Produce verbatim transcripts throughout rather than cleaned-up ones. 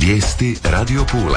Vijesti Radio Pule.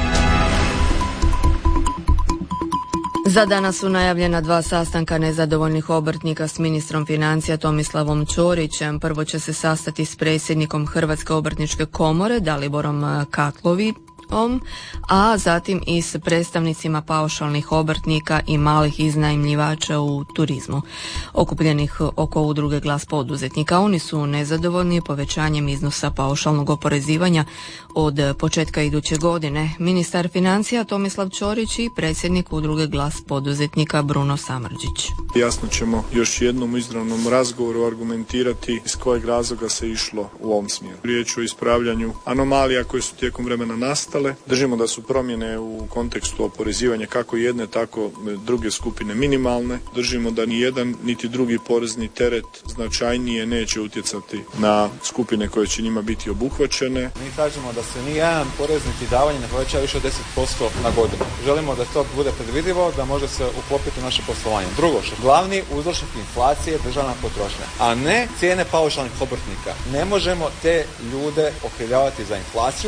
Za danas su najavljena dva sastanka nezadovoljnih obrtnika s ministrom financija Tomislavom Ćorićem. Prvo će se sastati s predsjednikom Hrvatske obrtničke komore Daliborom Katlovićem, a zatim i s predstavnicima paušalnih obrtnika i malih iznajmljivača u turizmu, okupljenih oko udruge Glas poduzetnika. Oni su nezadovoljni povećanjem iznosa paušalnog oporezivanja od početka iduće godine. Ministar financija Tomislav Ćorić i predsjednik udruge Glas poduzetnika Bruno Samardžić. Jasno ćemo još jednom u izravnom razgovoru argumentirati iz kojeg razloga se išlo u ovom smjeru. Riječ o ispravljanju anomalija koje su tijekom vremena nastale. Držimo da su promjene u kontekstu oporezivanja kako jedne, tako druge skupine minimalne. Držimo da ni jedan niti drugi porezni teret značajnije neće utjecati na skupine koje će njima biti obuhvaćene. Mi tražimo da se ni jedan porez niti davanje ne poveća više od deset posto na godinu. Želimo da to bude predvidivo, da može se uklopiti u naše poslovanje. Drugo, što glavni uzročnik inflacije je državna potrošnja, a ne cijene paušalnih obrtnika. Ne možemo te ljude okrivljavati za inflaciju.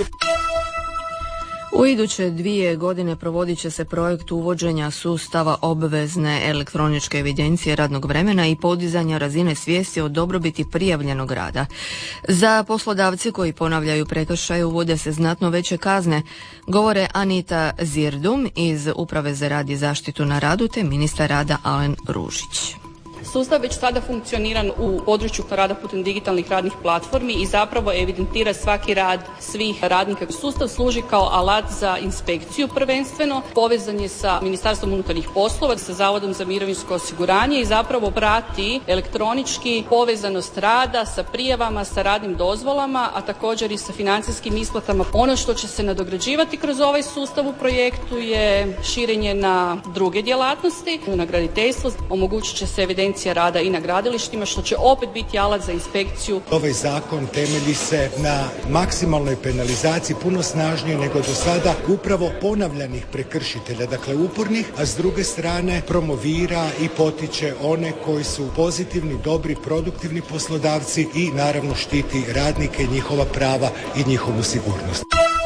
U iduće dvije godine provodit će se projekt uvođenja sustava obvezne elektroničke evidencije radnog vremena i podizanja razine svijesti o dobrobiti prijavljenog rada. Za poslodavce koji ponavljaju prekršaje uvode se znatno veće kazne, govore Anita Zirdum iz Uprave za rad i zaštitu na radu te ministar rada Alen Ružić. Sustav već sada funkcionira u području rada putem digitalnih radnih platformi i zapravo evidentira svaki rad svih radnika. Sustav služi kao alat za inspekciju prvenstveno, povezan je sa Ministarstvom unutarnjih poslova, sa Zavodom za mirovinsko osiguranje i zapravo prati elektronički povezanost rada sa prijavama, sa radnim dozvolama, a također i sa financijskim isplatama. Ono što će se nadograđivati kroz ovaj sustav u projektu je širenje na druge djelatnosti, na graditeljstvo, omogućit će se evidencija rada i na gradilištima, što će opet biti alat za inspekciju. Ovaj zakon temelji se na maksimalnoj penalizaciji, puno snažnije nego do sada, upravo ponavljanih prekršitelja, dakle upornih, a s druge strane promovira i potiče one koji su pozitivni, dobri, produktivni poslodavci i naravno štiti radnike, njihova prava i njihovu sigurnost.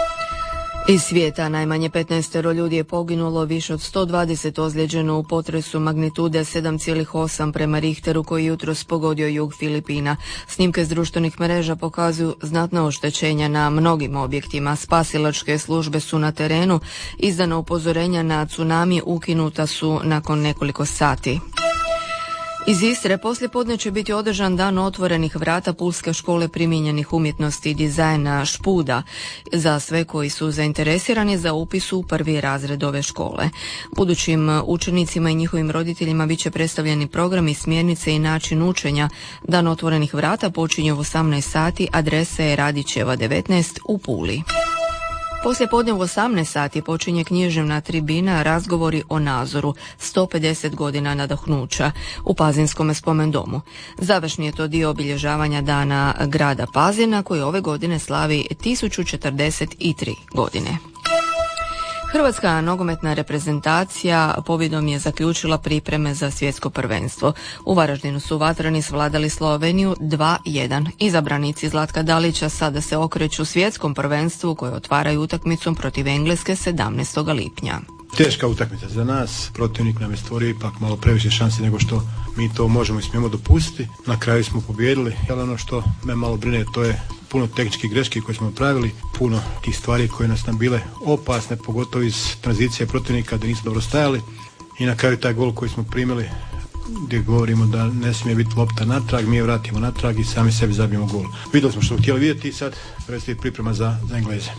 Iz svijeta najmanje petnaestero ljudi je poginulo, više od sto dvadeset ozlijeđeno u potresu magnitude sedam zarez osam prema Richteru koji jutros pogodio jug Filipina. Snimke s društvenih mreža pokazuju znatna oštećenja na mnogim objektima. Spasilačke službe su na terenu, izdana upozorenja na tsunami ukinuta su nakon nekoliko sati. Iz Istre poslijepodne će biti održan dan otvorenih vrata Pulske škole primijenjenih umjetnosti i dizajna Špuda za sve koji su zainteresirani za upis u prvi razred ove škole. Budućim učenicima i njihovim roditeljima bit će predstavljeni programi, smjernice i način učenja. Dan otvorenih vrata počinje u osamnaest sati, adresa je Radićeva devetnaest u Puli. Poslije podne u osamnaest sati počinje književna tribina Razgovori o Nazoru, sto pedeset godina nadahnuća u Pazinskome spomendomu. Završni je to dio obilježavanja dana grada Pazina koji ove godine slavi tisuću četrdeset tri godine. Hrvatska nogometna reprezentacija pobjedom je zaključila pripreme za svjetsko prvenstvo. U Varaždinu su vatreni svladali Sloveniju dva jedan. Izabranici Zlatka Dalića sada se okreću svjetskom prvenstvu koje otvaraju utakmicom protiv Engleske sedamnaestog lipnja. Teška utakmica za nas, protivnik nam je stvorio ipak malo previše šansi nego što mi to možemo i smijemo dopustiti. Na kraju smo pobijedili, ali ono što me malo brine to je puno tehničkih greški koje smo pravili, puno tih stvari koje nas nam bile opasne, pogotovo iz tranzicije protivnika da nisu dobro stajali i na kraju taj gol koji smo primili gdje govorimo da ne smije biti lopta natrag, mi je vratimo natrag i sami sebi zabijemo gol. Vidjeli smo što htjeli vidjeti i sad predstoji priprema za, za Engleze.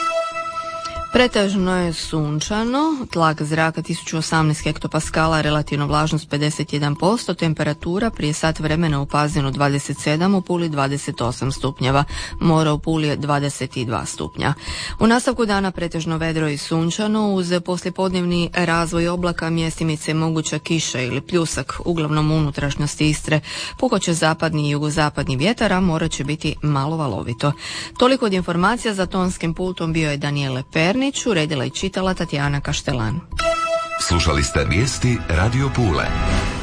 Pretežno je sunčano, tlak zraka tisuću osamnaest hektopaskala, relativno vlažnost pedeset jedan posto, temperatura prije sat vremena u Pazinu dvadeset sedam, u Puli dvadeset osam stupnjeva, mora u Puli je dvadeset dva stupnja. U nastavku dana pretežno vedro i sunčano, uz poslijepodnevni razvoj oblaka mjestimice moguća kiša ili pljusak, uglavnom u unutrašnjosti Istre, pukoće zapadni i jugozapadni vjetar, a mora će biti malo valovito. Toliko od informacija, za tonskim pultom bio je Daniele Perni, uredila i čitala Tatjana Kaštelan. Slušali ste vijesti Radio Pule.